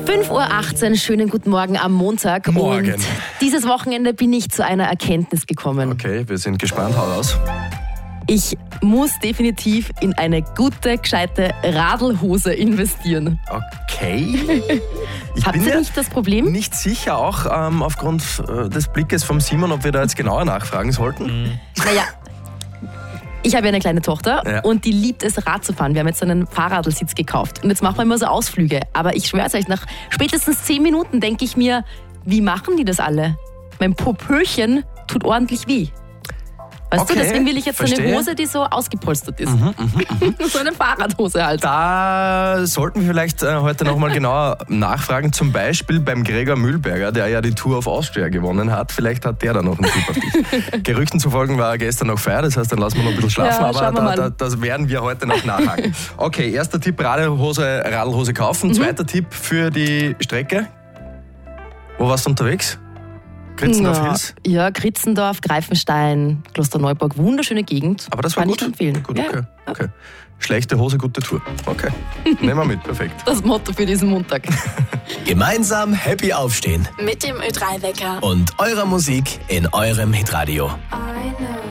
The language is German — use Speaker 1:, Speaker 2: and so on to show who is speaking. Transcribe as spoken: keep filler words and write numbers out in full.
Speaker 1: fünf Uhr achtzehn, schönen guten Morgen am Montag.
Speaker 2: Morgen.
Speaker 1: Und dieses Wochenende bin ich zu einer Erkenntnis gekommen.
Speaker 2: Okay, wir sind gespannt, hau raus.
Speaker 1: Ich muss definitiv in eine gute, gescheite Radlhose investieren.
Speaker 2: Okay. Ich
Speaker 1: Habt
Speaker 2: bin
Speaker 1: ihr
Speaker 2: mir
Speaker 1: nicht das Problem?
Speaker 2: nicht sicher, auch ähm, aufgrund äh, des Blickes vom Simon, ob wir da jetzt genauer nachfragen sollten.
Speaker 3: Mhm.
Speaker 1: Naja, ich habe ja eine kleine Tochter
Speaker 2: Ja.
Speaker 1: und die liebt es, Rad zu fahren. Wir haben jetzt einen Fahrradelsitz gekauft und jetzt machen wir immer so Ausflüge. Aber ich schwöre es euch, nach spätestens zehn Minuten denke ich mir, wie machen die das alle? Mein Popöchen tut ordentlich weh. Weißt
Speaker 2: Okay,
Speaker 1: du, deswegen will ich jetzt so eine
Speaker 2: verstehe.
Speaker 1: Hose, die so ausgepolstert ist.
Speaker 2: Mhm,
Speaker 1: So eine Fahrradhose halt.
Speaker 2: Da sollten wir vielleicht äh, heute nochmal genauer nachfragen, zum Beispiel beim Gregor Mühlberger, der ja die Tour of Austria gewonnen hat. Vielleicht hat der da noch einen Tipp auf dich. Gerüchten zufolge war er gestern noch Feier, das heißt, dann lassen wir noch ein bisschen schlafen,
Speaker 1: Ja,
Speaker 2: aber
Speaker 1: schauen wir
Speaker 2: da,
Speaker 1: mal.
Speaker 2: da, das werden wir heute noch nachhaken. Okay, erster Tipp, Radlhose, Radlhose kaufen.
Speaker 1: Mhm.
Speaker 2: Zweiter Tipp für die Strecke. Wo warst du unterwegs? Kritzendorf
Speaker 1: Ja,
Speaker 2: Hills?
Speaker 1: ja, Kritzendorf, Greifenstein, Klosterneuburg, wunderschöne Gegend.
Speaker 2: Aber das war
Speaker 1: Kann
Speaker 2: gut.
Speaker 1: ich empfehlen.
Speaker 2: Gut,
Speaker 1: Ja.
Speaker 2: okay. okay. Schlechte Hose, gute Tour. Okay. Nehmen wir mit, perfekt.
Speaker 1: Das Motto für diesen Montag.
Speaker 3: Gemeinsam happy aufstehen
Speaker 4: Mit dem Ö drei Wecker.
Speaker 3: und eurer Musik in eurem Hitradio.
Speaker 4: I know.